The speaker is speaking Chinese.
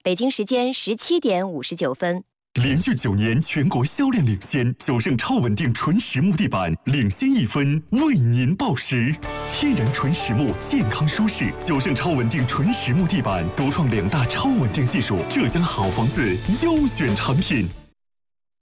北京时间17:59。 连续9年全国销量领先，九盛超稳定纯实木地板领先1分，为您报时。天然纯实木，健康舒适，九盛超稳定纯实木地板独创2大超稳定技术，浙江好房子优选产品。